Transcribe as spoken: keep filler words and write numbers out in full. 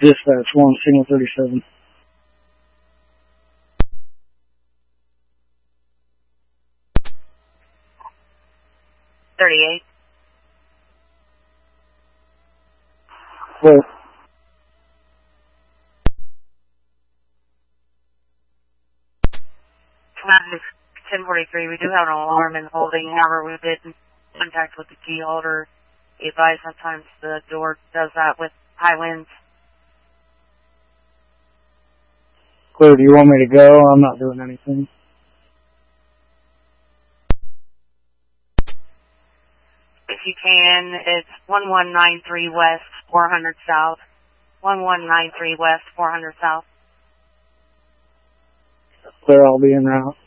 Dispatch one, signal thirty-seven. thirty-eight. Clear. ten forty-three, we do have an alarm in holding. However, we did contact with the key holder. He advised sometimes the door does that with high winds. Clear, do you want me to go? I'm not doing anything. If you can, it's one one nine three West, four hundred South. one one nine three West, four hundred South. Clear, I'll be en route.